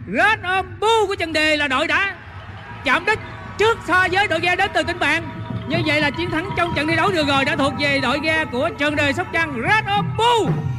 Red Ombu của Trần Đề là đội đã chạm đích trước so với đội ghe đến từ Tỉnh Bạn. Như vậy là chiến thắng trong trận thi đấu vừa rồi đã thuộc về đội ghe của Trần Đề Sóc Trăng. Red Ombu